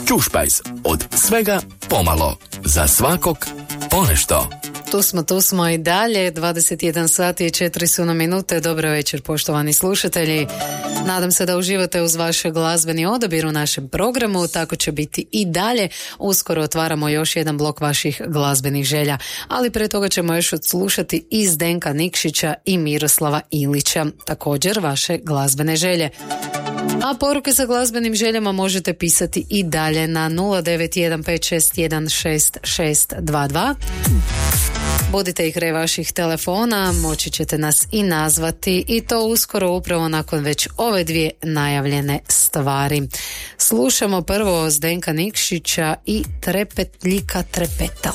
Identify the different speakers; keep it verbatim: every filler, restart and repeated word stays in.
Speaker 1: Čušpajz, od svega pomalo, za svakog ponešto.
Speaker 2: Tu smo, tu smo i dalje, dvadeset jedan sati i četiri su na minute. Dobro večer, poštovani slušatelji. Nadam se da uživate uz vaš glazbeni odabir u našem programu, tako će biti i dalje. Uskoro otvaramo još jedan blok vaših glazbenih želja, ali pre toga ćemo još odslušati i Zdenka Nikšića i Miroslava Ilića, također vaše glazbene želje. A poruke sa glazbenim željama možete pisati i dalje na nula devet jedan pet šest jedan šest šest dva dva. Budite i kraj vaših telefona, moći ćete nas i nazvati, i to uskoro upravo nakon već ove dvije najavljene stvari. Slušamo prvo Zdenka Nikšića i Trepetljika trepetala.